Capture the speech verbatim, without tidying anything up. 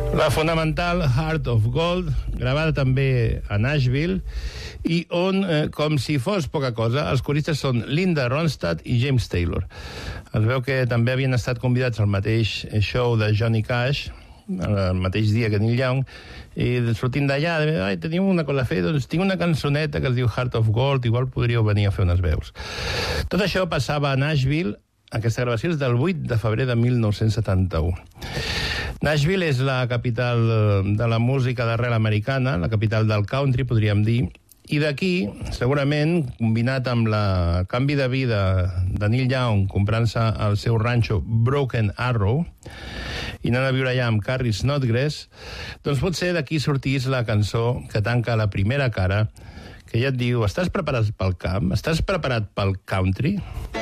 La fonamental Heart of Gold, gravada també a Nashville, i on, eh, com si fos poca cosa, els coristes són Linda Ronstadt i James Taylor. Es veu que també havien estat convidats al mateix show de Johnny Cash, el mateix dia que Neil Young, i sortint d'allà, ai, tenim una cosa a fer, doncs tinc una cançoneta que es diu Heart of Gold, igual podríeu venir a fer unes veus. Tot això passava a Nashville. Aquesta gravació és del vuit de febrer de mil nou-cents setanta-u. Nashville és la capital de la música d'arrel americana, la capital del country, podríem dir, i d'aquí, segurament, combinat amb el canvi de vida de Neil Young, comprant-se el seu ranxo Broken Arrow, i anant a viure allà amb Carrie Snodgrass, doncs potser d'aquí sortís la cançó que tanca la primera cara, que ja et diu, estàs preparat pel camp? Estàs preparat pel country?